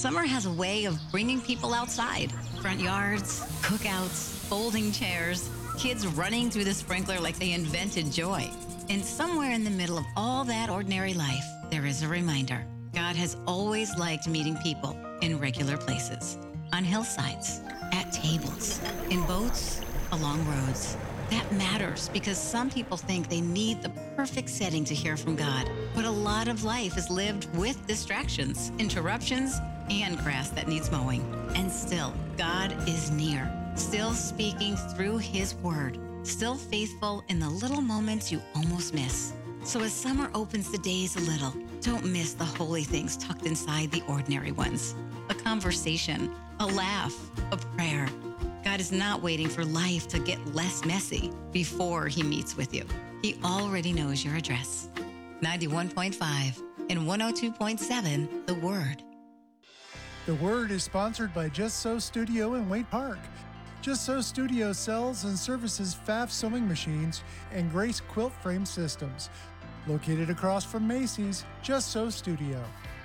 Summer has a way of bringing people outside. Front yards, cookouts, folding chairs, kids running through the sprinkler like they invented joy. And somewhere in the middle of all that ordinary life, there is a reminder. God has always liked meeting people in regular places, on hillsides, at tables, in boats, along roads. That matters because some people think they need the perfect setting to hear from God. But a lot of life is lived with distractions, interruptions, and grass that needs mowing. And still, God is near, still speaking through His Word, still faithful in the little moments you almost miss. So as summer opens the days a little, don't miss the holy things tucked inside the ordinary ones. A conversation, a laugh, a prayer. God is not waiting for life to get less messy before He meets with you. He already knows your address. 91.5 and 102.7, The Word. The Word is sponsored by Just Sew Studio in Waite Park. Just Sew Studio sells and services Pfaff sewing machines and Grace quilt frame systems. Located across from Macy's, Just Sew Studio.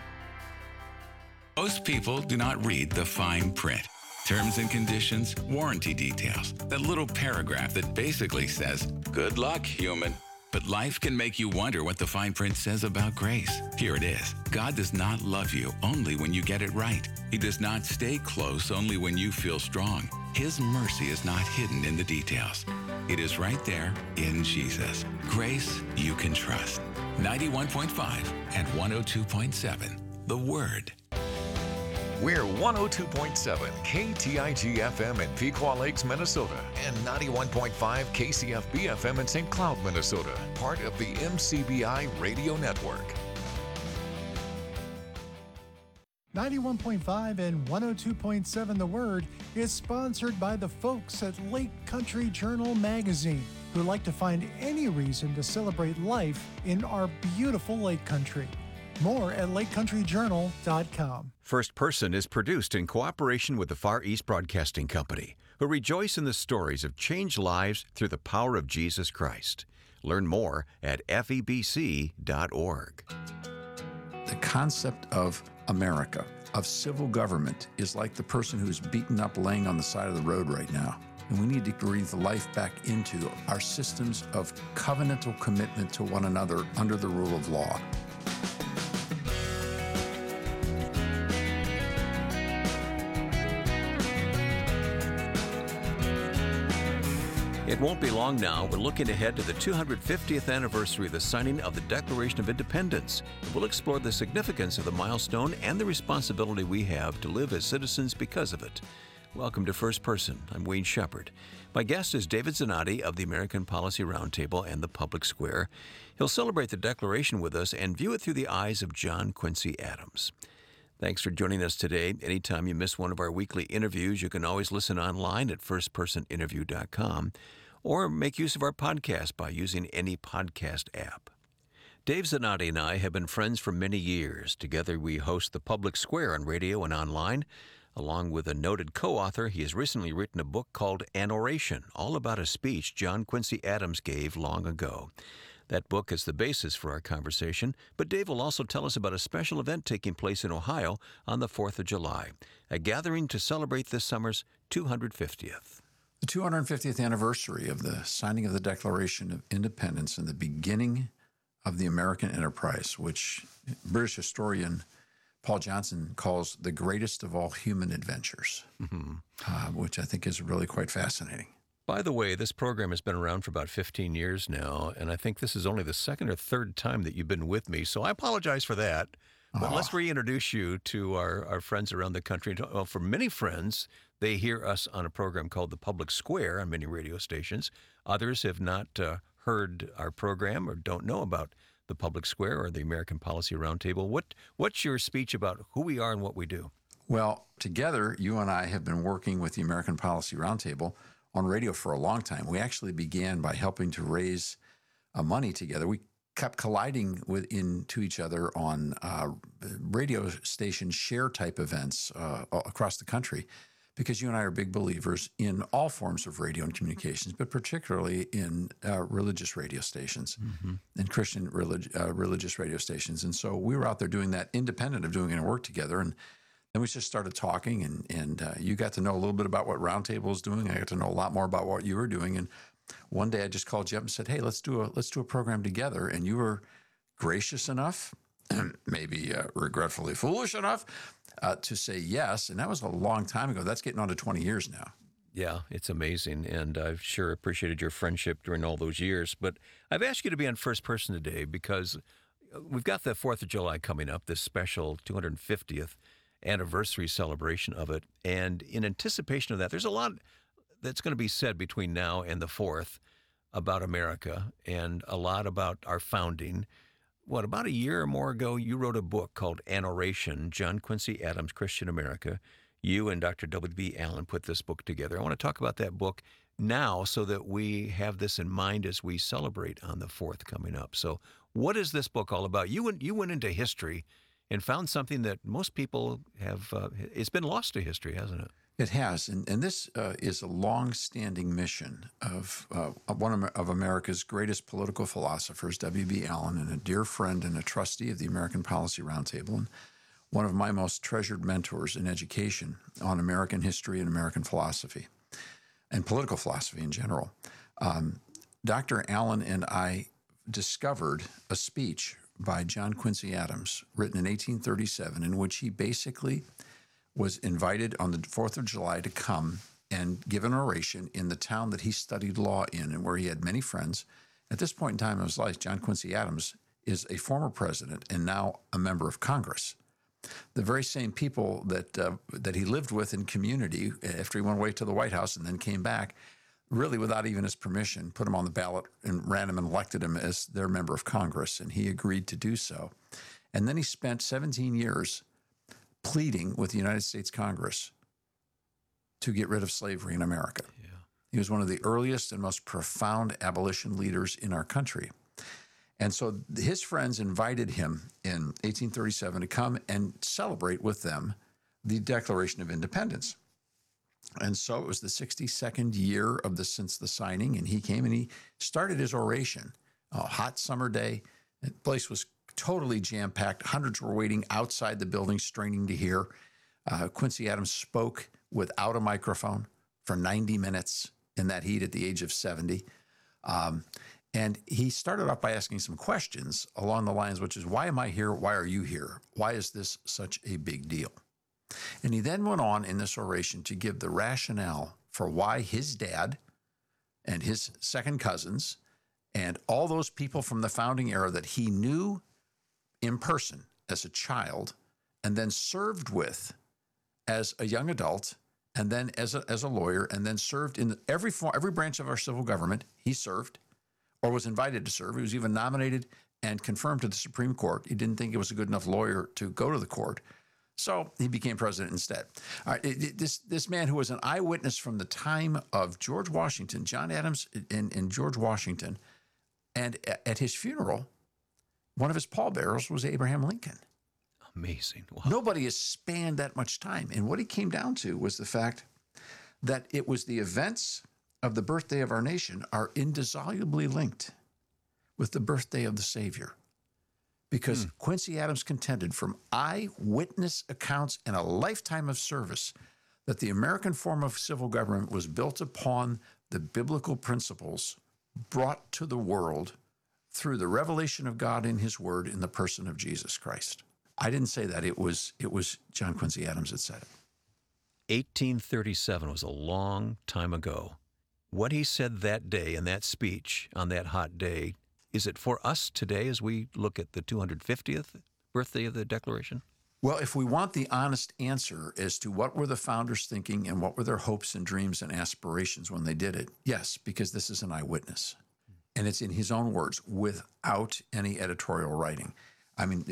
Most people do not read the fine print. Terms and conditions, warranty details, that little paragraph that basically says, "Good luck, human." But life can make you wonder what the fine print says about grace. Here it is. God does not love you only when you get it right. He does not stay close only when you feel strong. His mercy is not hidden in the details. It is right there in Jesus. Grace you can trust. 91.5 and 102.7. The Word. We're 102.7 KTIG FM in Pequot Lakes, Minnesota, and 91.5 KCFB FM in St. Cloud, Minnesota, part of the MCBI Radio Network. 91.5 and 102.7 The Word is sponsored by the folks at Lake Country Journal magazine, who like to find any reason to celebrate life in our beautiful Lake Country. More at lakecountryjournal.com. First Person is produced in cooperation with the Far East Broadcasting Company, who rejoice in the stories of changed lives through the power of Jesus Christ. Learn more at febc.org. The concept of America, of civil government, is like the person who's beaten up laying on the side of the road right now. And we need to breathe life back into our systems of covenantal commitment to one another under the rule of law. It won't be long now. We're looking ahead to the 250th anniversary of the signing of the Declaration of Independence. And we'll explore the significance of the milestone and the responsibility we have to live as citizens because of it. Welcome to First Person. I'm Wayne Shepherd. My guest is David Zanotti of the American Policy Roundtable and the Public Square. He'll celebrate the Declaration with us and view it through the eyes of John Quincy Adams. Thanks for joining us today. Anytime you miss one of our weekly interviews, you can always listen online at firstpersoninterview.com or make use of our podcast by using any podcast app. Dave Zanotti and I have been friends for many years. Together we host the Public Square on radio and online. Along with a noted co-author, he has recently written a book called An Oration, all about a speech John Quincy Adams gave long ago. That book is the basis for our conversation, but Dave will also tell us about a special event taking place in Ohio on the 4th of July, a gathering to celebrate this summer's 250th. The 250th anniversary of the signing of the Declaration of Independence and the beginning of the American enterprise, which British historian Paul Johnson calls the greatest of all human adventures, which I think is really quite fascinating. By the way, this program has been around for about 15 years now, and I think this is only the second or third time that you've been with me, so I apologize for that. But let's reintroduce you to our friends around the country. Well, for many friends, they hear us on a program called The Public Square on many radio stations. Others have not heard our program or don't know about the Public Square or the American Policy Roundtable. What's your speech about who we are and what we do? Well, together, you and I have been working with the American Policy Roundtable on radio for a long time. We actually began by helping to raise money together. We kept colliding into each other on radio station share type events across the country, because you and I are big believers in all forms of radio and communications, but particularly in religious radio stations and Christian religious radio stations. And so we were out there doing that independent of doing any work together. And Then we just started talking, and you got to know a little bit about what Roundtable is doing. I got to know a lot more about what you were doing. And one day I just called you up and said, "Hey, let's do a program together." And you were gracious enough, and maybe regretfully foolish enough, to say yes. And that was a long time ago. That's getting on to 20 years now. Yeah, it's amazing, and I've sure appreciated your friendship during all those years. But I've asked you to be on First Person today because we've got the 4th of July coming up, this special 250th anniversary celebration of it. And in anticipation of that, there's a lot that's going to be said between now and the 4th about America and a lot about our founding. About a year or more ago, you wrote a book called An Oration, John Quincy Adams, Christian America. You and Dr. W.B. Allen put this book together. I want to talk about that book now so that we have this in mind as we celebrate on the 4th coming up. So what is this book all about? You went into history and found something that most people have, it's been lost to history, hasn't it? It has, and this is a long-standing mission of one of America's greatest political philosophers, W.B. Allen, and a dear friend and a trustee of the American Policy Roundtable, and one of my most treasured mentors in education on American history and American philosophy, and political philosophy in general. Dr. Allen and I discovered a speech by John Quincy Adams, written in 1837, in which he basically was invited on the 4th of July to come and give an oration in the town that he studied law in and where he had many friends. At this point in time in his life, John Quincy Adams is a former president and now a member of Congress. The very same people that he lived with in community after he went away to the White House and then came back, really without even his permission, put him on the ballot and ran him and elected him as their member of Congress, and he agreed to do so. And then he spent 17 years pleading with the United States Congress to get rid of slavery in America. Yeah. He was one of the earliest and most profound abolition leaders in our country. And so his friends invited him in 1837 to come and celebrate with them the Declaration of Independence. And so it was the 62nd year since the signing, and he came and he started his oration. A hot summer day, the place was totally jam-packed. Hundreds were waiting outside the building, straining to hear. Quincy Adams spoke without a microphone for 90 minutes in that heat at the age of 70. And he started off by asking some questions along the lines, which is, why am I here? Why are you here? Why is this such a big deal? And he then went on in this oration to give the rationale for why his dad and his second cousins and all those people from the founding era that he knew in person as a child and then served with as a young adult and then as a lawyer and then served in every branch of our civil government. He served or was invited to serve. He was even nominated and confirmed to the Supreme Court. He didn't think he was a good enough lawyer to go to the court, so he became president instead. All right, this man who was an eyewitness from the time of George Washington, John Adams and George Washington, and at his funeral, one of his pallbearers was Abraham Lincoln. Amazing. Wow. Nobody has spanned that much time. And what he came down to was the fact that it was the events of the birthday of our nation are indissolubly linked with the birthday of the Savior. Because Quincy Adams contended from eyewitness accounts and a lifetime of service that the American form of civil government was built upon the biblical principles brought to the world through the revelation of God in his word in the person of Jesus Christ. I didn't say that. It was John Quincy Adams that said it. 1837 was a long time ago. What he said that day in that speech on that hot day, is it for us today as we look at the 250th birthday of the Declaration? Well, if we want the honest answer as to what were the founders thinking and what were their hopes and dreams and aspirations when they did it, yes, because this is an eyewitness. And it's in his own words, without any editorial writing. I mean,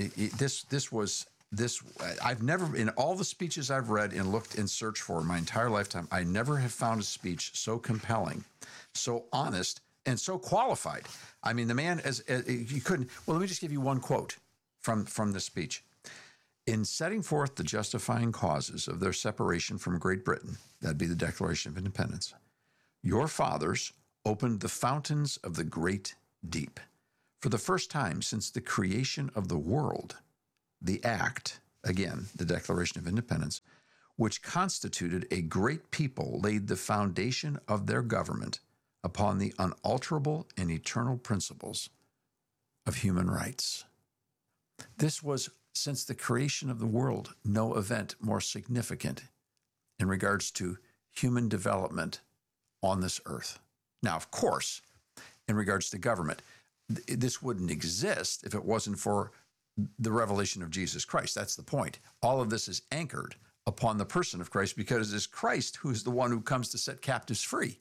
I've never, in all the speeches I've read and looked and searched for my entire lifetime, I never have found a speech so compelling, so honest, and so qualified. I mean, the man, you couldn't, well, let me just give you one quote from the speech. In setting forth the justifying causes of their separation from Great Britain, that'd be the Declaration of Independence, your fathers opened the fountains of the great deep. For the first time since the creation of the world, the act again, the Declaration of Independence, which constituted a great people, laid the foundation of their government upon the unalterable and eternal principles of human rights. This was, since the creation of the world, no event more significant in regards to human development on this earth. Now, of course, in regards to government, this wouldn't exist if it wasn't for the revelation of Jesus Christ. That's the point. All of this is anchored upon the person of Christ, because it is Christ who is the one who comes to set captives free.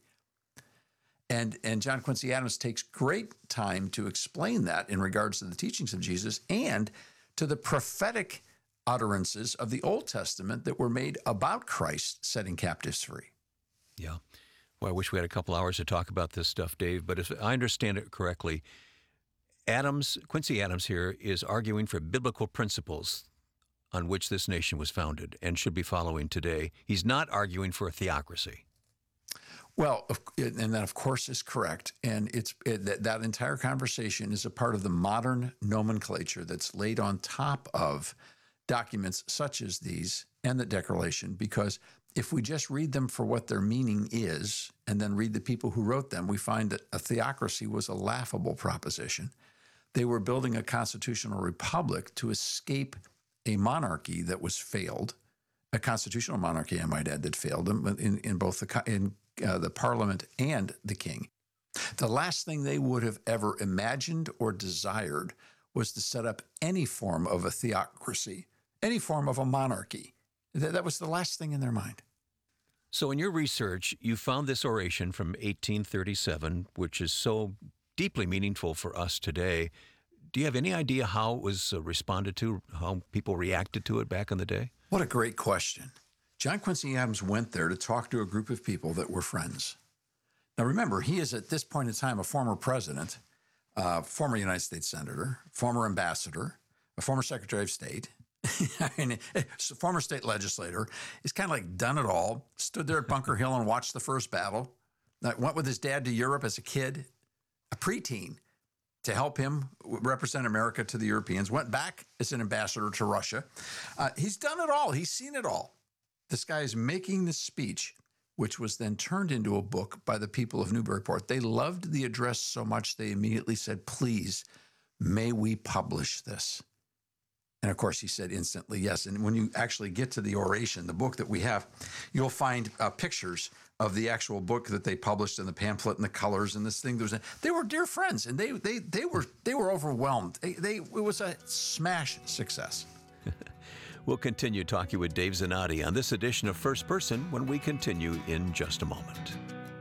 And John Quincy Adams takes great time to explain that in regards to the teachings of Jesus and to the prophetic utterances of the Old Testament that were made about Christ setting captives free. Yeah. Well, I wish we had a couple hours to talk about this stuff, Dave, but if I understand it correctly, Quincy Adams here is arguing for biblical principles on which this nation was founded and should be following today. He's not arguing for a theocracy. Well, and that, of course, is correct. And that entire conversation is a part of the modern nomenclature that's laid on top of documents such as these and the Declaration, because if we just read them for what their meaning is and then read the people who wrote them, we find that a theocracy was a laughable proposition. They were building a constitutional republic to escape a monarchy that was failed, a constitutional monarchy, I might add, that failed in both the parliament and the king. The last thing they would have ever imagined or desired was to set up any form of a theocracy, any form of a monarchy. That was the last thing in their mind. So in your research, you found this oration from 1837, which is so deeply meaningful for us today. Do you have any idea how it was responded to, how people reacted to it back in the day? What a great question. John Quincy Adams went there to talk to a group of people that were friends. Now remember, he is at this point in time a former president, former United States senator, former ambassador, a former secretary of state, former state legislator. He's kind of like done it all, stood there at Bunker Hill and watched the first battle, went with his dad to Europe as a kid, a preteen, to help him represent America to the Europeans, went back as an ambassador to Russia. He's done it all. He's seen it all. This guy is making this speech, which was then turned into a book by the people of Newburyport. They loved the address so much, they immediately said, please, may we publish this? And of course, he said instantly yes. And when you actually get to the oration, the book that we have, you'll find pictures of the actual book that they published and the pamphlet and the colors and this thing. They were dear friends, and they were overwhelmed. It was a smash success. We'll continue talking with Dave Zanotti on this edition of First Person when we continue in just a moment.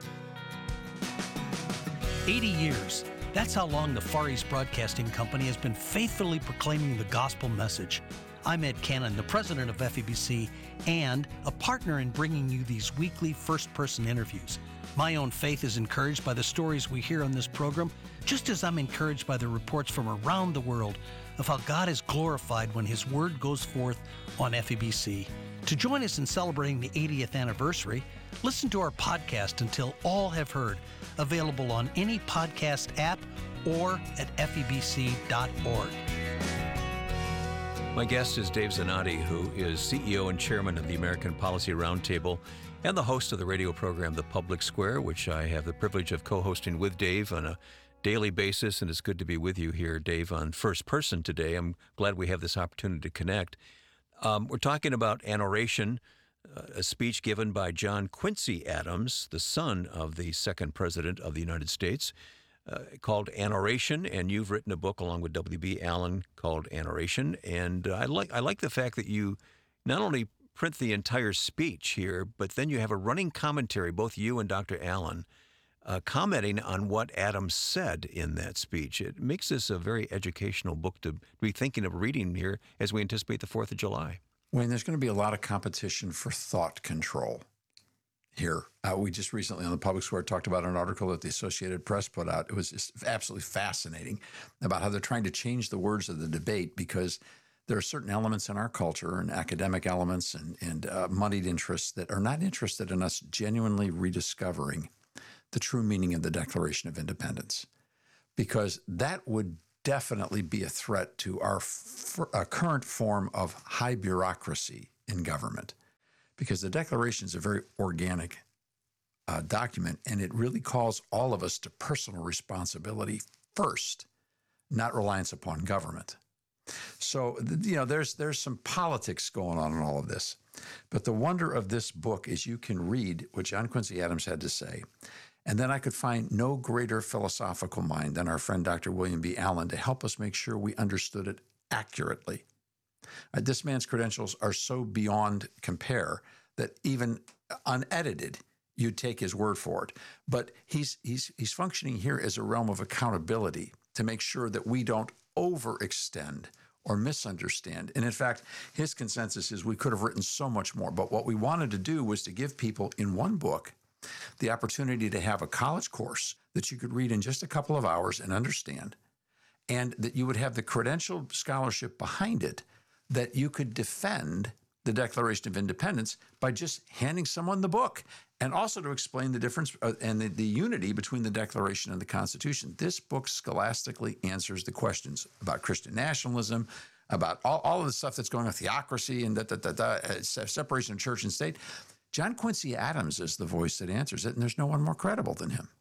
80 years. That's how long the Far East Broadcasting Company has been faithfully proclaiming the gospel message. I'm Ed Cannon, the president of FEBC and a partner in bringing you these weekly first-person interviews. My own faith is encouraged by the stories we hear on this program, just as I'm encouraged by the reports from around the world of how God is glorified when His Word goes forth on FEBC. To join us in celebrating the 80th anniversary, listen to our podcast Until All Have Heard, available on any podcast app or at febc.org. My guest is Dave Zanotti, who is CEO and chairman of the American Policy Roundtable and the host of the radio program The Public Square, which I have the privilege of co-hosting with Dave on a daily basis, and it's good to be with you here, Dave, on First Person today. I'm glad we have this opportunity to connect. We're talking about an oration, a speech given by John Quincy Adams, the son of the second president of the United States, called An Oration, and you've written a book along with W.B. Allen called An Oration. And I like the fact that you not only print the entire speech here, but then you have a running commentary, both you and Dr. Allen, commenting on what Adams said in that speech. It makes this a very educational book to be thinking of reading here as we anticipate the 4th of July. Wayne, there's going to be a lot of competition for thought control here. We just recently on the Public Square talked about an article that the Associated Press put out. It was just absolutely fascinating about how they're trying to change the words of the debate because there are certain elements in our culture and academic elements and moneyed interests that are not interested in us genuinely rediscovering the true meaning of the Declaration of Independence, because that would definitely be a threat to our current form of high bureaucracy in government, because the Declaration is a very organic document, and it really calls all of us to personal responsibility first, not reliance upon government. So, there's some politics going on in all of this. But the wonder of this book is you can read what John Quincy Adams had to say. And then I could find no greater philosophical mind than our friend Dr. William B. Allen to help us make sure we understood it accurately. This man's credentials are so beyond compare that even unedited, you'd take his word for it. But he's functioning here as a realm of accountability to make sure that we don't overextend or misunderstand. And in fact, his consensus is we could have written so much more. But what we wanted to do was to give people in one book the opportunity to have a college course that you could read in just a couple of hours and understand, and that you would have the credentialed scholarship behind it, that you could defend the Declaration of Independence by just handing someone the book, and also to explain the difference and the unity between the Declaration and the Constitution. This book scholastically answers the questions about Christian nationalism, about all of the stuff that's going on, theocracy and separation of church and state. John Quincy Adams is the voice that answers it, and there's no one more credible than him.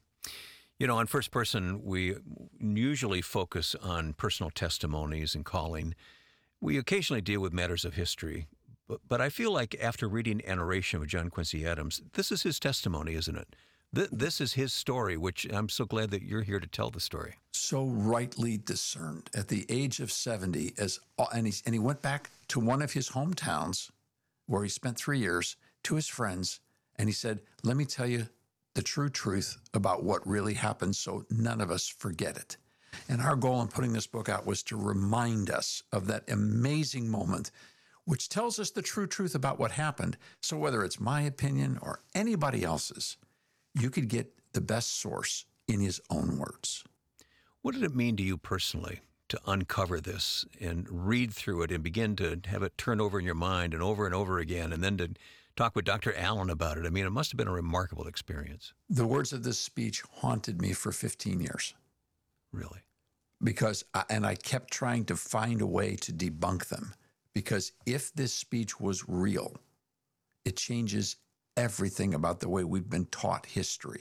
On First Person, we usually focus on personal testimonies and calling. We occasionally deal with matters of history, but I feel like after reading a narration of John Quincy Adams, this is his testimony, isn't it? This is his story, which I'm so glad that you're here to tell the story. So rightly discerned at the age of 70, and he went back to one of his hometowns where he spent 3 years, to his friends, and he said, let me tell you the true truth about what really happened so none of us forget it. And our goal in putting this book out was to remind us of that amazing moment, which tells us the true truth about what happened. So whether it's my opinion or anybody else's, you could get the best source in his own words. What did it mean to you personally to uncover this and read through it and begin to have it turn over in your mind and over again, and then to talk with Dr. Allen about it? I mean, it must have been a remarkable experience. The words of this speech haunted me for 15 years. Really? Because I kept trying to find a way to debunk them. Because if this speech was real, it changes everything about the way we've been taught history.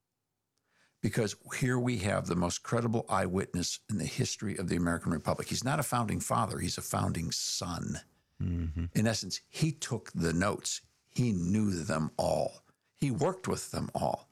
Because here we have the most credible eyewitness in the history of the American Republic. He's not a founding father, he's a founding son. Mm-hmm. In essence, he took the notes. He knew them all. He worked with them all.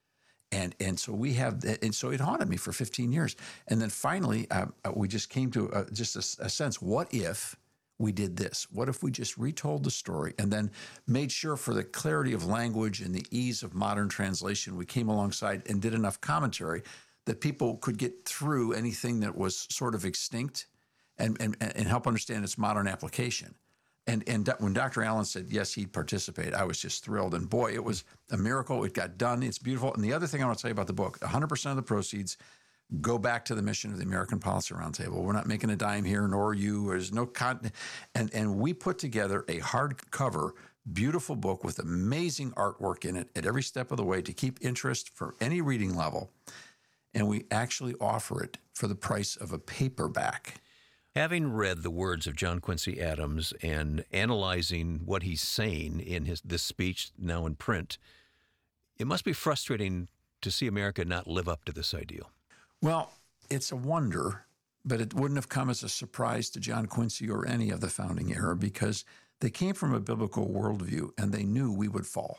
And so we have, and so it haunted me for 15 years. And then finally, we just came to just a sense, what if we did this? What if we just retold the story and then made sure for the clarity of language and the ease of modern translation, we came alongside and did enough commentary that people could get through anything that was sort of extinct and help understand its modern application. And when Dr. Allen said, yes, he'd participate, I was just thrilled. And boy, it was a miracle. It got done. It's beautiful. And the other thing I want to tell you about the book, 100% of the proceeds go back to the mission of the American Policy Roundtable. We're not making a dime here, nor you. There's no content. And we put together a hardcover, beautiful book with amazing artwork in it at every step of the way to keep interest for any reading level. And we actually offer it for the price of a paperback. Having read the words of John Quincy Adams and analyzing what he's saying in this speech now in print, it must be frustrating to see America not live up to this ideal. Well, it's a wonder, but it wouldn't have come as a surprise to John Quincy or any of the founding era, because they came from a biblical worldview and they knew we would fall.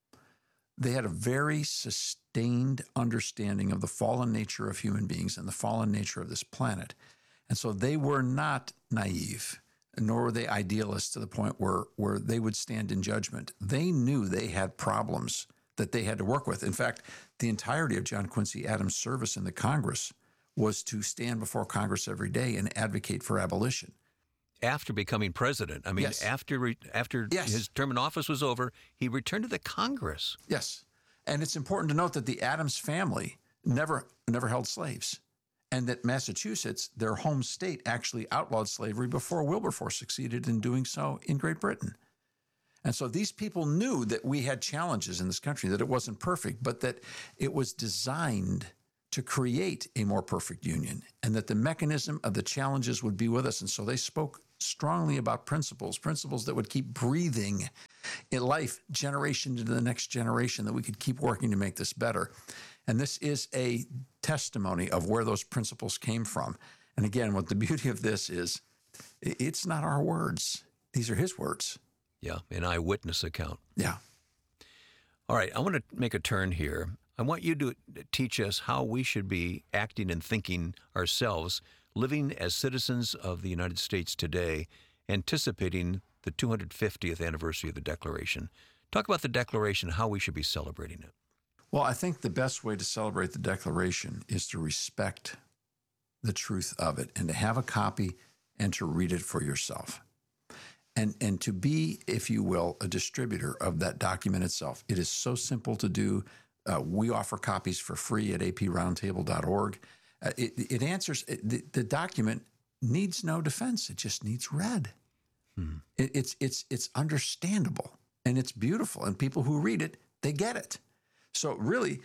They had a very sustained understanding of the fallen nature of human beings and the fallen nature of this planet. And so they were not naive, nor were they idealists to the point where they would stand in judgment. They knew they had problems that they had to work with. In fact, the entirety of John Quincy Adams' service in the Congress was to stand before Congress every day and advocate for abolition. After becoming president, I mean, yes. after yes. his term in office was over, he returned to the Congress. Yes, and it's important to note that the Adams family never held slaves, and that Massachusetts, their home state, actually outlawed slavery before Wilberforce succeeded in doing so in Great Britain. And so these people knew that we had challenges in this country, that it wasn't perfect, but that it was designed to create a more perfect union, and that the mechanism of the challenges would be with us. And so they spoke strongly about principles that would keep breathing in life, generation to the next generation, that we could keep working to make this better. And this is a testimony of where those principles came from. And again, what the beauty of this is, it's not our words. These are his words. Yeah, an eyewitness account. Yeah. All right, I want to make a turn here. I want you to teach us how we should be acting and thinking ourselves, living as citizens of the United States today, anticipating the 250th anniversary of the Declaration. Talk about the Declaration, how we should be celebrating it. Well, I think the best way to celebrate the Declaration is to respect the truth of it and to have a copy and to read it for yourself. And to be, if you will, a distributor of that document itself. It is so simple to do. We offer copies for free at aproundtable.org. It answers, the document needs no defense. It just needs read. It's understandable and it's beautiful. And people who read it, they get it. So really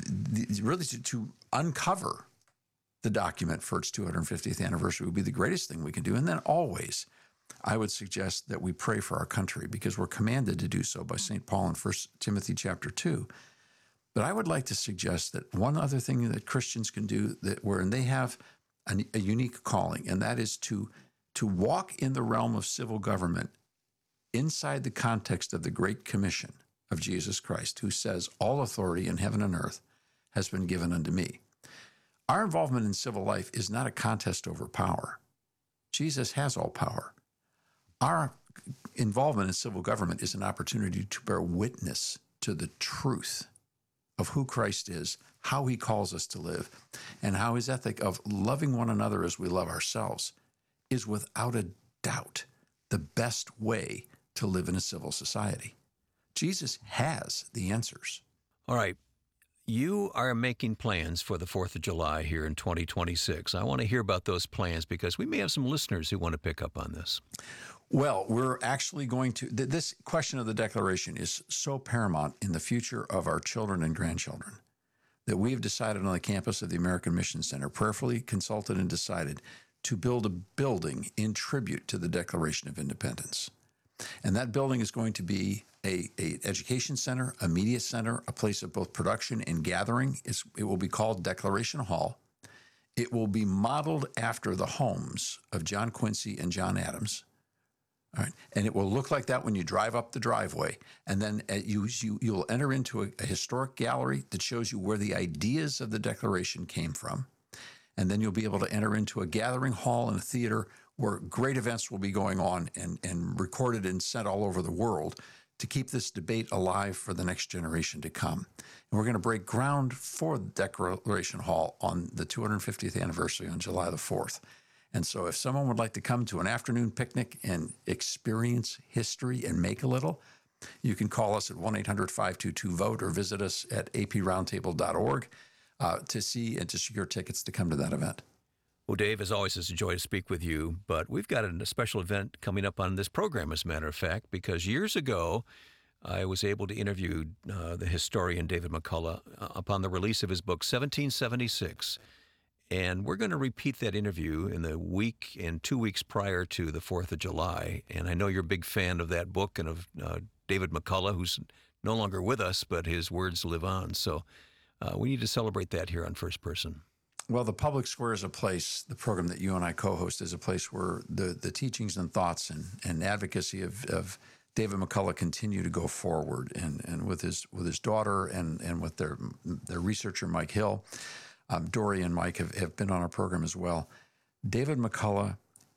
to uncover the document for its 250th anniversary would be the greatest thing we can do. And then always, I would suggest that we pray for our country, because we're commanded to do so by St. Paul in 1 Timothy chapter 2. But I would like to suggest that one other thing that Christians can do, wherein they have a unique calling, and that is to walk in the realm of civil government inside the context of the Great Commission of Jesus Christ, who says, all authority in heaven and earth has been given unto me. Our involvement in civil life is not a contest over power. Jesus has all power. Our involvement in civil government is an opportunity to bear witness to the truth of who Christ is, how he calls us to live, and how his ethic of loving one another as we love ourselves is without a doubt the best way to live in a civil society. Jesus has the answers. All right. You are making plans for the 4th of July here in 2026. I want to hear about those plans because we may have some listeners who want to pick up on this. Well, we're actually going to, this question of the Declaration is so paramount in the future of our children and grandchildren that we've decided on the campus of the American Mission Center, prayerfully consulted and decided to build a building in tribute to the Declaration of Independence. And that building is going to be a education center, a media center, a place of both production and gathering. It will be called Declaration Hall. It will be modeled after the homes of John Quincy and John Adams. All right. And it will look like that when you drive up the driveway. And then you'll enter into a historic gallery that shows you where the ideas of the Declaration came from. And then you'll be able to enter into a gathering hall and a theater where great events will be going on and recorded and sent all over the world to keep this debate alive for the next generation to come. And we're going to break ground for the Declaration Hall on the 250th anniversary on July the 4th. And so if someone would like to come to an afternoon picnic and experience history and make a little, you can call us at 1-800-522-VOTE or visit us at aproundtable.org to see and to secure tickets to come to that event. Well, Dave, as always, it's a joy to speak with you, but we've got a special event coming up on this program, as a matter of fact, because years ago, I was able to interview the historian David McCullough upon the release of his book, 1776. And we're going to repeat that interview in the week and 2 weeks prior to the 4th of July. And I know you're a big fan of that book and of David McCullough, who's no longer with us, but his words live on. So we need to celebrate that here on First Person. Well, the Public Square is a place, the program that you and I co-host is a place where the teachings and thoughts and advocacy of David McCullough continue to go forward. And with his daughter and with their researcher, Mike Hill, Dory and Mike have been on our program as well. David McCullough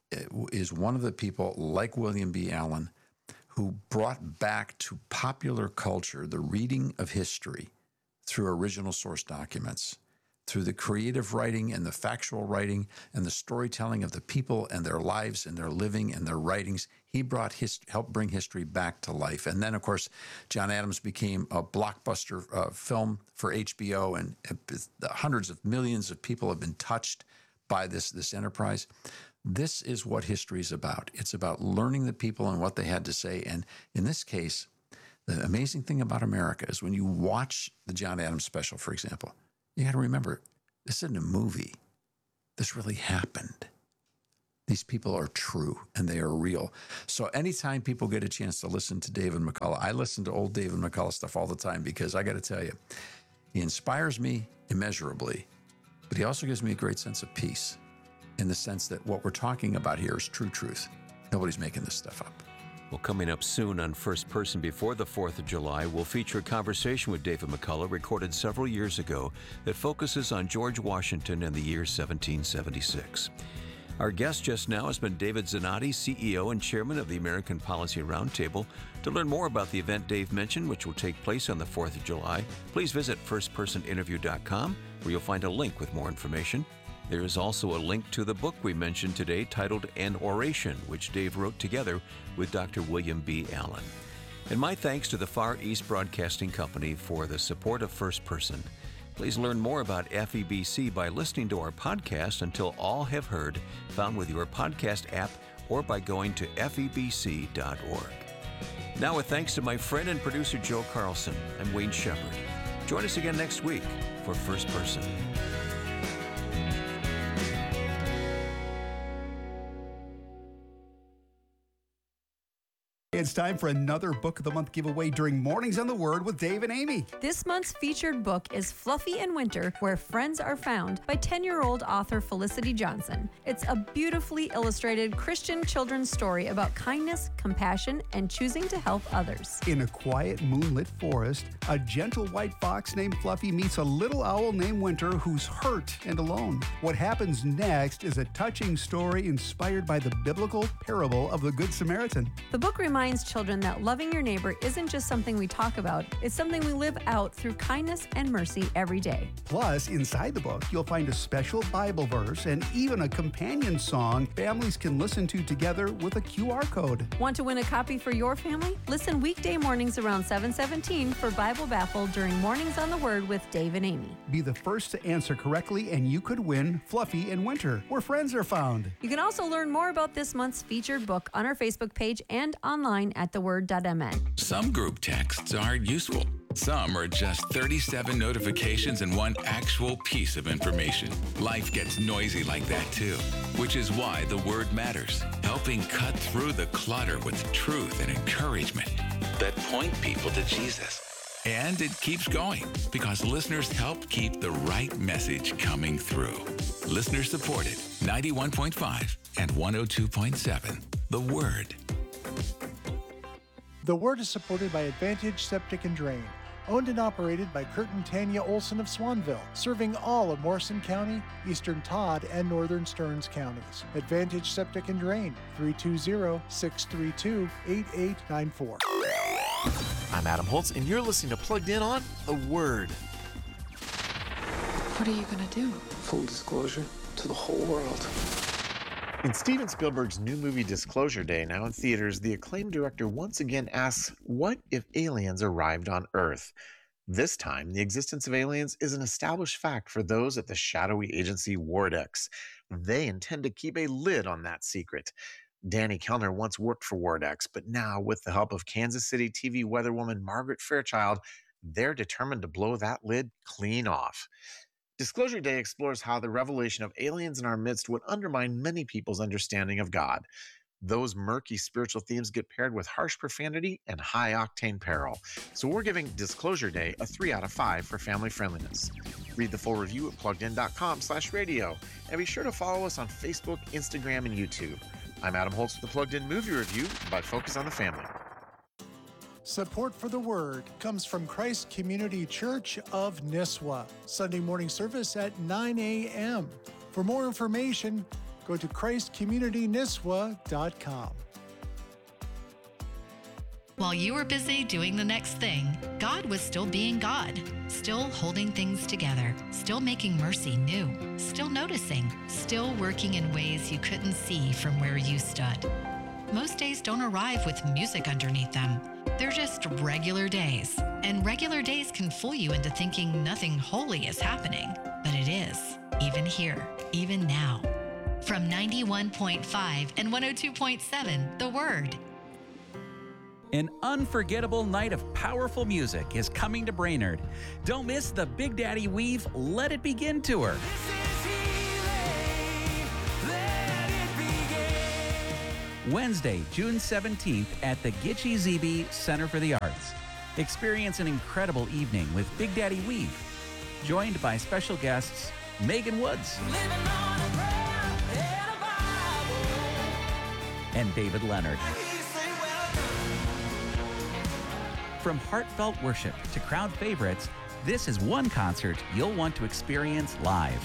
is one of the people, like William B. Allen, who brought back to popular culture the reading of history through original source documents, through the creative writing and the factual writing and the storytelling of the people and their lives and their living and their writings. He helped bring history back to life. And then, of course, John Adams became a blockbuster film for HBO, and hundreds of millions of people have been touched by this enterprise. This is what history is about. It's about learning the people and what they had to say. And in this case, the amazing thing about America is when you watch the John Adams special, for example, you got to remember, This isn't a movie. This really happened. These people are true and they are real. So anytime people get a chance to listen to David McCullough, I listen to old David McCullough stuff all the time because I got to tell you, he inspires me immeasurably, but he also gives me a great sense of peace in the sense that what we're talking about here is true truth. Nobody's making this stuff up. Well, coming up soon on First Person before the 4th of July, we'll feature a conversation with David McCullough recorded several years ago that focuses on George Washington and the year 1776. Our guest just now has been David Zanotti, CEO and Chairman of the American Policy Roundtable. To learn more about the event Dave mentioned, which will take place on the 4th of July, please visit firstpersoninterview.com, where you'll find a link with more information. There is also a link to the book we mentioned today titled An Oration, which Dave wrote together with Dr. William B. Allen. And my thanks to the Far East Broadcasting Company for the support of First Person. Please learn more about FEBC by listening to our podcast, Until All Have Heard, found with your podcast app or by going to febc.org. Now, with thanks to my friend and producer Joe Carlson, I'm Wayne Shepherd. Join us again next week for First Person. It's time for another Book of the Month giveaway during Mornings on the Word with Dave and Amy. This month's featured book is Fluffy in Winter, Where Friends Are Found by 10-year-old author Felicity Johnson. It's a beautifully illustrated Christian children's story about kindness, compassion, and choosing to help others. In a quiet, moonlit forest, a gentle white fox named Fluffy meets a little owl named Winter who's hurt and alone. What happens next is a touching story inspired by the biblical parable of the Good Samaritan. The book reminds children that loving your neighbor isn't just something we talk about, it's something we live out through kindness and mercy every day. Plus, inside the book, you'll find a special Bible verse and even a companion song families can listen to together with a QR code. Want to win a copy for your family? Listen weekday mornings around 7:17 for Bible Baffle during Mornings on the Word with Dave and Amy. Be the first to answer correctly and you could win Fluffy in Winter, Where Friends Are Found. You can also learn more about this month's featured book on our Facebook page and online at theword.mn. Some group texts are useful. Some are just 37 notifications and one actual piece of information. Life gets noisy like that too, which is why the Word matters, helping cut through the clutter with truth and encouragement that point people to Jesus. And it keeps going because listeners help keep the right message coming through. Listener supported, 91.5 and 102.7. The Word. The Word is supported by Advantage Septic and Drain, owned and operated by Kurt and Tanya Olson of Swanville, serving all of Morrison County, Eastern Todd, and Northern Stearns counties. Advantage Septic and Drain, 320-632-8894. I'm Adam Holtz, and you're listening to Plugged In on The Word. What are you going to do? Full disclosure to the whole world. In Steven Spielberg's new movie Disclosure Day, now in theaters, the acclaimed director once again asks, what if aliens arrived on Earth? This time, the existence of aliens is an established fact for those at the shadowy agency Wardex. They intend to keep a lid on that secret. Danny Kellner once worked for Wardex, but now, with the help of Kansas City TV weatherwoman Margaret Fairchild, they're determined to blow that lid clean off. Disclosure Day explores how the revelation of aliens in our midst would undermine many people's understanding of God. Those murky spiritual themes get paired with harsh profanity and high-octane peril. So we're giving Disclosure Day a 3 out of 5 for family friendliness. Read the full review at pluggedin.com/radio. And be sure to follow us on Facebook, Instagram, and YouTube. I'm Adam Holtz with the Plugged In Movie Review by Focus on the Family. Support for the Word comes from Christ Community Church of Nisswa. Sunday morning service at 9 a.m. For more information, go to christcommunityniswa.com. While you were busy doing the next thing, God was still being God, still holding things together, still making mercy new, still noticing, still working in ways you couldn't see from where you stood. Most days don't arrive with music underneath them. They're just regular days. And regular days can fool you into thinking nothing holy is happening. But it is, even here, even now. From 91.5 and 102.7, The Word. An unforgettable night of powerful music is coming to Brainerd. Don't miss the Big Daddy Weave Let It Begin tour. Wednesday, June 17th at the Gitche Zebe Center for the Arts. Experience an incredible evening with Big Daddy Weave, joined by special guests Megan Woods and David Leonard. From heartfelt worship to crowd favorites, this is one concert you'll want to experience live.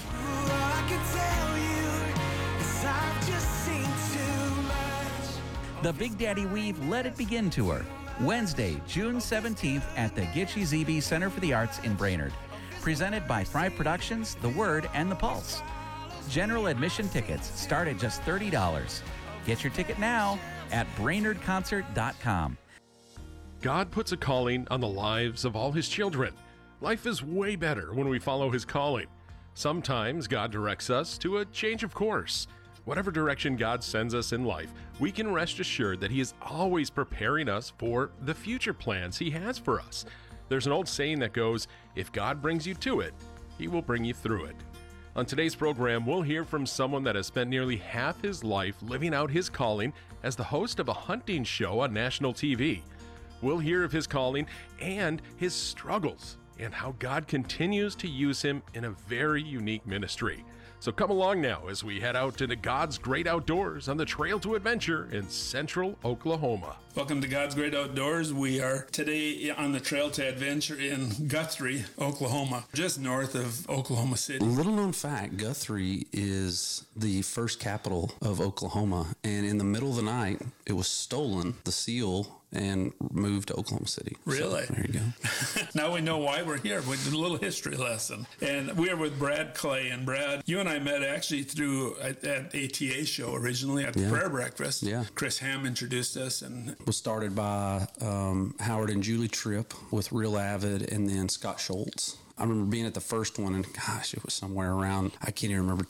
The Big Daddy Weave Let It Begin tour, Wednesday, June 17th at the Gitche Zebe Center for the Arts in Brainerd. Presented by Fry Productions, The Word, and The Pulse. General admission tickets start at just $30. Get your ticket now at BrainerdConcert.com. God puts a calling on the lives of all his children. Life is way better when we follow his calling. Sometimes God directs us to a change of course. Whatever direction God sends us in life, we can rest assured that he is always preparing us for the future plans he has for us. There's an old saying that goes, if God brings you to it, he will bring you through it. On today's program, we'll hear from someone that has spent nearly half his life living out his calling as the host of a hunting show on national TV. We'll hear of his calling and his struggles and how God continues to use him in a very unique ministry. So come along now as we head out into God's Great Outdoors on the Trail to Adventure in central Oklahoma. Welcome to God's Great Outdoors. We are today on the Trail to Adventure in Guthrie, Oklahoma, just north of Oklahoma City. Little known fact, Guthrie is the first capital of Oklahoma, and in the middle of the night, it was stolen, the seal, and moved to Oklahoma City. Really? So, there you go. Now we know why we're here. We did a little history lesson. And we are with Brad Clay. And Brad, you and I met actually through at ATA show originally at the prayer breakfast. Yeah. Chris Ham introduced us. And was started by Howard and Julie Tripp with Real Avid, and then Scott Schultz. I remember being at the first one, and gosh, it was somewhere around, I can't even remember,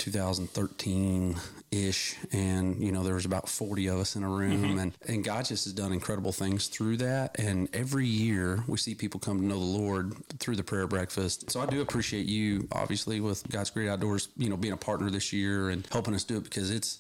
2013-ish, and, you know, there was about 40 of us in a room, and God just has done incredible things through that, and every year we see people come to know the Lord through the prayer breakfast. So I do appreciate you, obviously, with God's Great Outdoors, you know, being a partner this year and helping us do it, because it's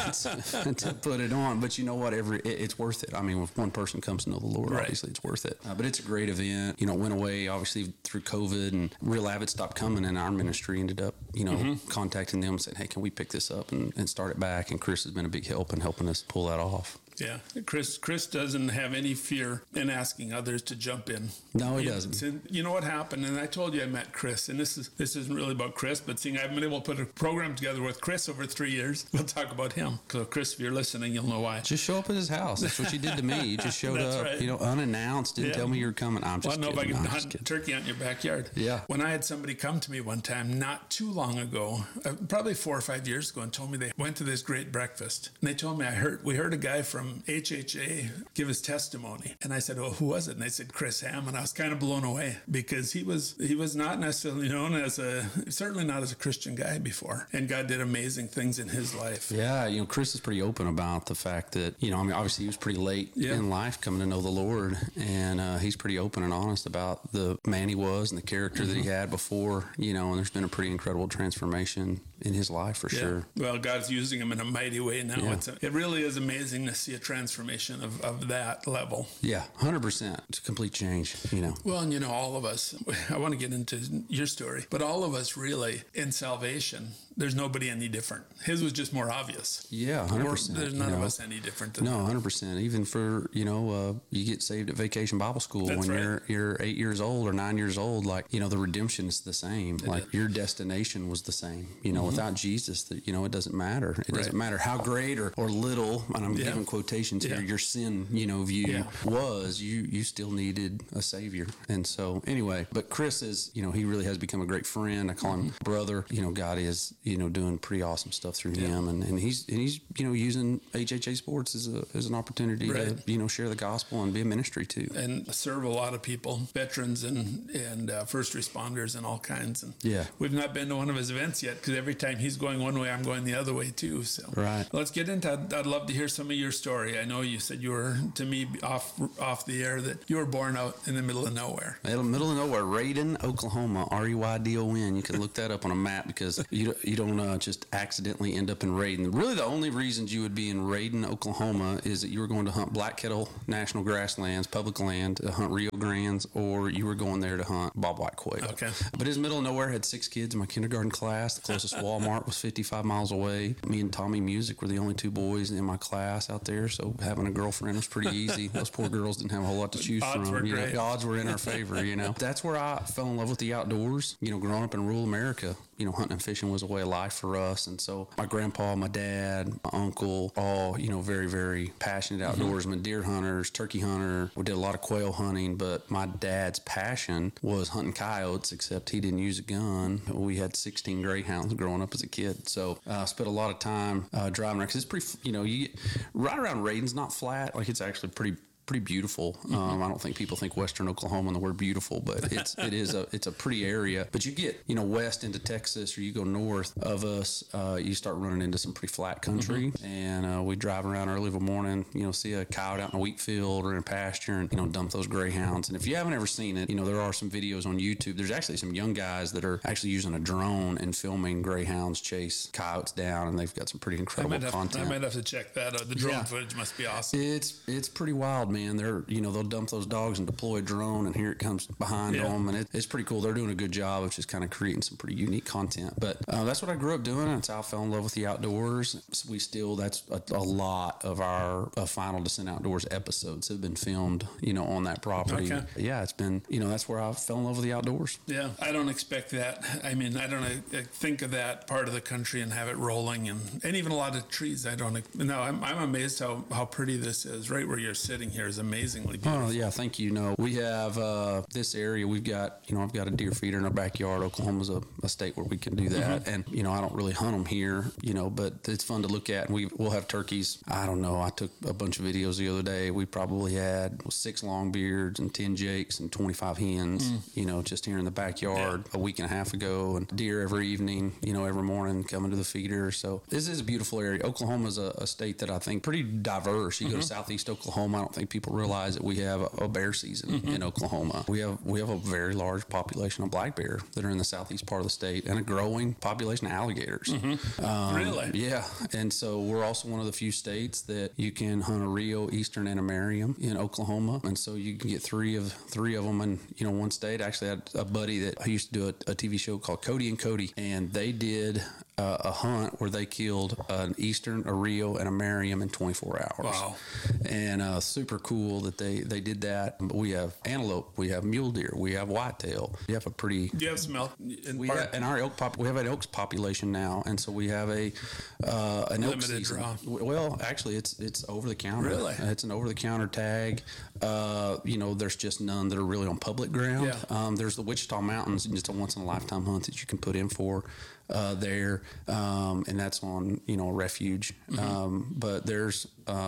to put it on, but you know what, it's worth it. I mean, if one person comes to know the Lord, obviously it's worth it. But it's a great event. You know, it went away, obviously, through COVID, and Real Avid stopped coming, and our ministry ended up, you know, contacting them and saying, hey, can we pick this up and start it back? And Chris has been a big help in helping us pull that off. Yeah, Chris doesn't have any fear in asking others to jump in. No, he doesn't. You know what happened, and I told you I met Chris, and this isn't really about Chris, but seeing I've been able to put a program together with Chris over 3 years, we'll talk about him. So Chris, if you're listening, you'll know why. Just show up at his house. That's what you did to me. You just showed up, right. You know, unannounced, didn't tell me you were coming. I'm just kidding. I know if I can hunt turkey out in your backyard. Yeah. When I had somebody come to me one time, not too long ago, probably 4 or 5 years ago, and told me they went to this great breakfast, and they told me we heard a guy from HHA give his testimony. And I said, well, who was it? And they said, Chris Ham. And I was kind of blown away because he was not necessarily known as certainly not as a Christian guy before. And God did amazing things in his life. Yeah. You know, Chris is pretty open about the fact that, you know, I mean, obviously he was pretty late in life coming to know the Lord. And he's pretty open and honest about the man he was and the character that he had before, you know, and there's been a pretty incredible transformation in his life for sure. Well, God's using him in a mighty way now. Yeah. It really is amazing to see a transformation of that level. Yeah, 100%. It's a complete change, you know. Well, and you know, all of us, I want to get into your story, but all of us really in salvation, there's nobody any different. His was just more obvious. Yeah, 100%. There's none of us any different than that. 100%. Even for, you know, you get saved at Vacation Bible School. That's when you're 8 years old or 9 years old, like, you know, the redemption is the same. Your destination was the same. You know, without Jesus, you know, it doesn't matter. It doesn't matter how great or little, and I'm giving quotations here, your sin, you know, view was, you still needed a Savior. And so, anyway, but Chris is, you know, he really has become a great friend. I call him brother. You know, God is doing pretty awesome stuff through him, and he's using HHA Sports as an opportunity to share the gospel and be a ministry too, and serve a lot of people, veterans and first responders and all kinds. And we've not been to one of his events yet because every time he's going one way, I'm going the other way too. So let's get into. I'd love to hear some of your story. I know you said you were, to me, off the air, that you were born out in the middle of nowhere. Middle of nowhere, Raydon, Oklahoma, Reydon. You can look that up on a map because you don't just accidentally end up in Raydon. Really, the only reasons you would be in Raydon, Oklahoma, is that you were going to hunt Black Kettle National Grasslands, public land, to hunt Rio Grandes, or you were going there to hunt bobwhite quail. Okay. But his middle of nowhere had 6 kids in my kindergarten class. The closest Walmart was 55 miles away. Me and Tommy Music were the only 2 boys in my class out there, so having a girlfriend was pretty easy. Those poor girls didn't have a whole lot to choose Odds from. Were great. The odds were in our favor. That's where I fell in love with the outdoors. Growing up in rural America, hunting and fishing was a way of life for us. And so my grandpa, my dad, my uncle, all, very, very passionate outdoorsmen, deer hunters, turkey hunter. We did a lot of quail hunting, but my dad's passion was hunting coyotes, except he didn't use a gun. We had 16 greyhounds growing up as a kid. So I spent a lot of time driving around, because it's pretty, you get right around Raydon's not flat. Like, it's actually pretty beautiful. I don't think people think Western Oklahoma and the word beautiful, but it's a pretty area. But you get west into Texas, or you go north of us, you start running into some pretty flat country. And we drive around early of a morning, see a coyote out in a wheat field or in a pasture, and dump those greyhounds. And if you haven't ever seen it, there are some videos on YouTube. There's actually some young guys that are actually using a drone and filming greyhounds chase coyotes down, and they've got some pretty incredible content. I might have to check that out. The drone footage must be awesome. It's pretty wild, man. They're they'll dump those dogs and deploy a drone, and here it comes behind them, and it's pretty cool. They're doing a good job of just kind of creating some pretty unique content. But that's what I grew up doing. That's how I fell in love with the outdoors. That's a lot of our Final Descent Outdoors episodes have been filmed, on that property. Okay. Yeah, it's been, that's where I fell in love with the outdoors. Yeah, I don't expect that. I mean, I don't think of that part of the country and have it rolling, and even a lot of trees. I'm amazed how pretty this is. Right where you're sitting here is amazingly beautiful. Oh, yeah, thank you. We have this area. We've got, I've got a deer feeder in our backyard. Oklahoma's a state where we can do that. And, I don't really hunt them here, but it's fun to look at. And we'll have turkeys. I don't know. I took a bunch of videos the other day. We probably had 6 longbeards and 10 jakes and 25 hens, just here in the backyard a week and a half ago. And deer every evening, every morning coming to the feeder. So this is a beautiful area. Oklahoma's a state that I think pretty diverse. You go to southeast Oklahoma, I don't think people realize that we have a bear season in Oklahoma. We have a very large population of black bear that are in the southeast part of the state, and a growing population of alligators. Really? Yeah. And so we're also one of the few states that you can hunt a Rio, Eastern, and a Merriam in Oklahoma. And so you can get three of them in one state. I actually had a buddy that used to do a TV show called Cody and Cody, and they did a hunt where they killed an Eastern, a Rio, and a Merriam in 24 hours. Wow. And super cool that they did that. But we have antelope, we have mule deer, we have whitetail. We have a pretty... Do you have some elk? We have an elk population now, and so we have an elk season. Draw. Well, actually, it's over the counter. Really? It's an over the counter tag. There's just none that are really on public ground. Yeah. There's the Wichita Mountains, just a once in a lifetime hunt that you can put in for there, and that's on a refuge. But there's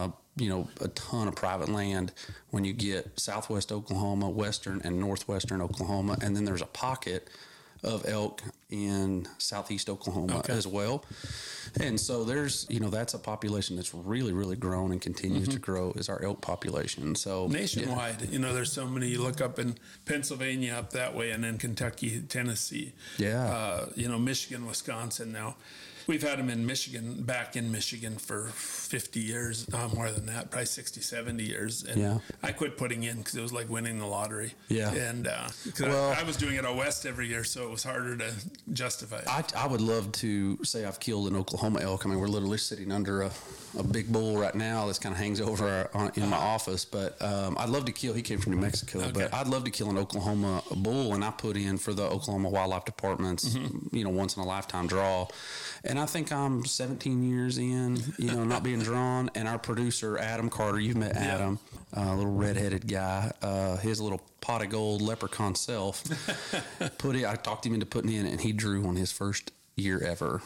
a ton of private land when you get southwest Oklahoma, western and northwestern Oklahoma, and then there's a pocket of elk in southeast Oklahoma as well. And so there's, that's a population that's really, really grown and continues to grow, is our elk population. So nationwide, there's so many. You look up in Pennsylvania up that way, and then Kentucky, Tennessee. Yeah. Michigan, Wisconsin now. We've had them back in Michigan for 50 years, more than that, probably 60, 70 years. And I quit putting in because it was like winning the lottery. Yeah. And I was doing it out west every year, so it was harder to justify it. I would love to say I've killed an Oklahoma elk. I mean, we're literally sitting under a big bull right now that kind of hangs over in my office. But I'd love to kill, he came from New Mexico, but I'd love to kill an Oklahoma bull, and I put in for the Oklahoma Wildlife Department's, once in a lifetime draw. And I think I'm 17 years in, not being drawn. And our producer, Adam Carter, you've met Adam, a little redheaded guy, his little pot of gold leprechaun self, I talked him into putting in, and he drew on his first year ever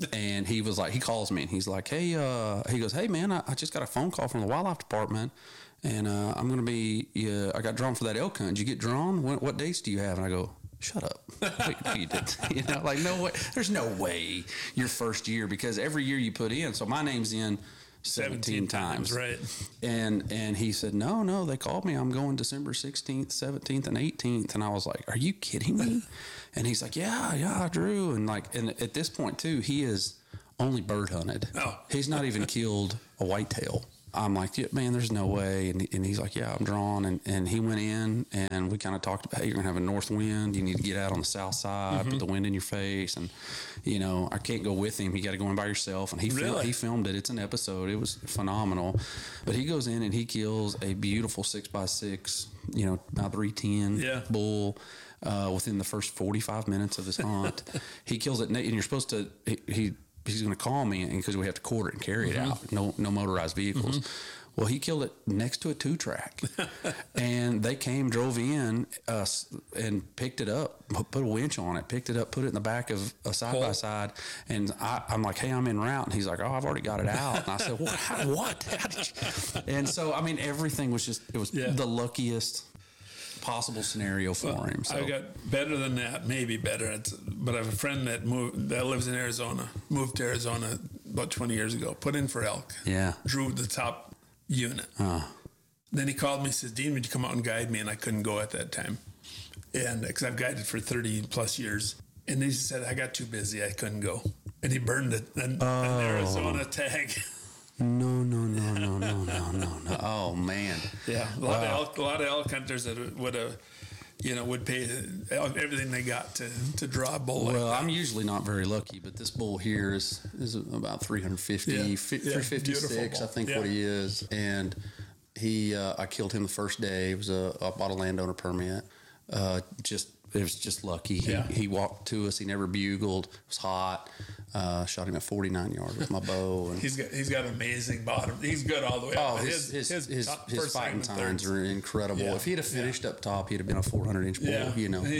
And he was like, he calls me and he's like, hey, he goes, hey man, I just got a phone call from the wildlife department, and I'm going to be, I got drawn for that elk hunt. Did you get drawn? What dates do you have? And I go, shut up. You did. You know, like, no way. There's no way your first year, because every year you put in. So my name's in 17 times. Right. And he said, no, they called me. I'm going December 16th, 17th, and 18th. And I was like, are you kidding me? And he's like, yeah, Drew. And at this point too, he is only bird hunted. Oh. He's not even killed a whitetail. I'm like, yeah, man, there's no way. And he's like, yeah, I'm drawn. And he went in and we kind of talked about, hey, you're going to have a north wind. You need to get out on the south side, put the wind in your face. And, you know, I can't go with him. You got to go in by yourself. And he filmed it. It's an episode. It was phenomenal. But he goes in and he kills a beautiful 6x6, you know, about 310 bull within the first 45 minutes of his hunt. He kills it. And you're supposed to, he's going to call me because we have to quarter it and carry it out. No motorized vehicles. Well, he killed it next to a 2-track, and they came, drove in, and picked it up, put a winch on it, picked it up, put it in the back of a side-by-side. And I'm like, hey, I'm en route. And he's like, oh, I've already got it out. And I said, what? How did you? And so, I mean, everything was just, it was the luckiest possible scenario for him. So I got better than that, maybe better. But I have a friend that lives in Arizona, moved to Arizona about 20 years ago, put in for elk. Yeah. Drew the top unit. Then he called me and says, Dean, would you come out and guide me? And I couldn't go at that time. And because I've guided for 30 plus years. And he said, I got too busy. I couldn't go. And he burned an Arizona tag. No. Oh man. Yeah. A lot of elk hunters that would pay everything they got to draw a bull. Well, like I'm usually not very lucky, but this bull here is about 350, 356, I think what he is. And I killed him the first day. It was I bought a landowner permit. It was just lucky. He walked to us. He never bugled. It was hot. Shot him at 49 yards with my bow. And he's got amazing bottom. He's good all the way up. His fighting times are incredible. If he'd have finished up top, he'd have been a 400-inch bull. You know.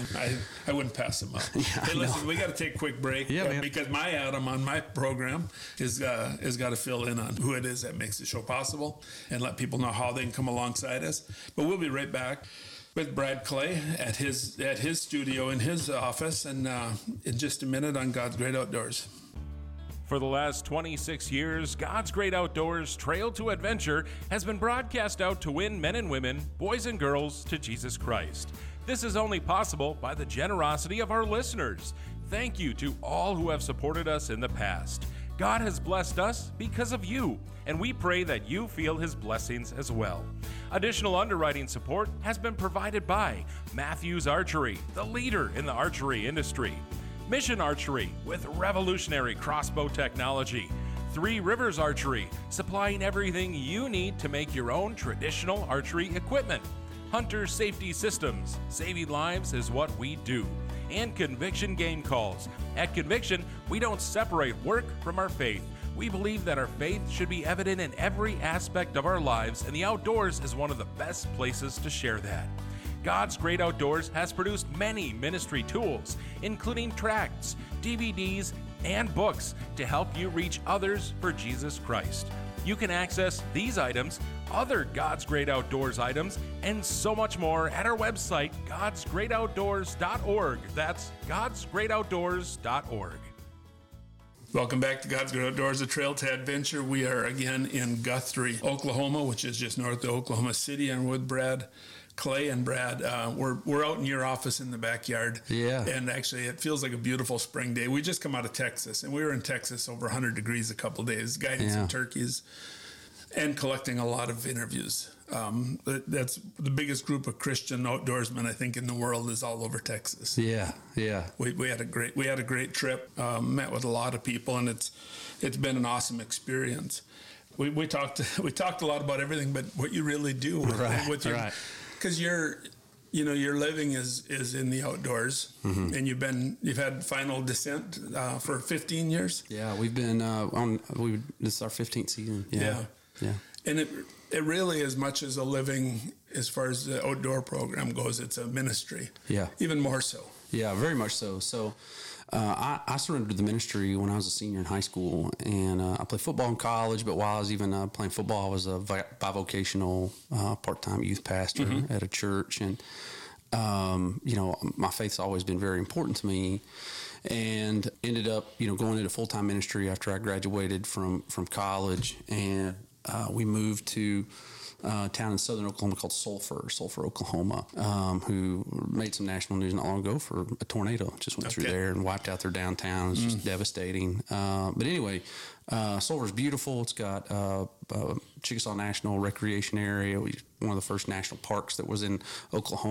I wouldn't pass him up. Hey, listen, we got to take a quick break because my Adam on my program is got to fill in on who it is that makes the show possible and let people know how they can come alongside us. But we'll be right back with Brad Clay at his studio in his office, and in just a minute on God's Great Outdoors. For the last 26 years, God's Great Outdoors Trail to Adventure has been broadcast out to win men and women, boys and girls, to Jesus Christ. This is only possible by the generosity of our listeners. Thank you to all who have supported us in the past. God has blessed us because of you, and we pray that you feel His blessings as well. Additional underwriting support has been provided by Matthews Archery, the leader in the archery industry, Mission Archery with revolutionary crossbow technology, Three Rivers Archery, supplying everything you need to make your own traditional archery equipment, Hunter Safety Systems, saving lives is what we do, and Conviction Game Calls. At Conviction, we don't separate work from our faith. We believe that our faith should be evident in every aspect of our lives, and the outdoors is one of the best places to share that. God's Great Outdoors has produced many ministry tools, including tracts, DVDs, and books to help you reach others for Jesus Christ. You can access these items, other God's Great Outdoors items, and so much more at our website, godsgreatoutdoors.org. That's godsgreatoutdoors.org. Welcome back to God's Great Outdoors, a Trail to Adventure. We are again in Guthrie, Oklahoma, which is just north of Oklahoma City. I'm with Brad Clay. And Brad, we're out in your office in the backyard. Yeah. And actually, it feels like a beautiful spring day. We just come out of Texas, and we were in Texas over 100 degrees a couple of days, guiding some turkeys and collecting a lot of interviews. That's the biggest group of Christian outdoorsmen I think in the world is all over Texas. Yeah. We had a great trip. Met with a lot of people, and it's been an awesome experience. We talked a lot about everything, but what you really do because your living is in the outdoors, and you've had Final Descent for 15 years. Yeah, we've been this is our 15th season. Yeah. And it really, as much as a living, as far as the outdoor program goes, it's a ministry. Yeah. Even more so. Yeah, very much so. So I surrendered to the ministry when I was a senior in high school, and I played football in college. But while I was even playing football, I was a bivocational part-time youth pastor at a church, and my faith's always been very important to me. And ended up, going into full-time ministry after I graduated from college, and we moved to a town in southern Oklahoma called Sulphur, Oklahoma, who made some national news not long ago for a tornado. Just went through there and wiped out their downtown. It was just devastating. But anyway, Sulphur's beautiful. It's got Chickasaw National Recreation Area, one of the first national parks that was in Oklahoma.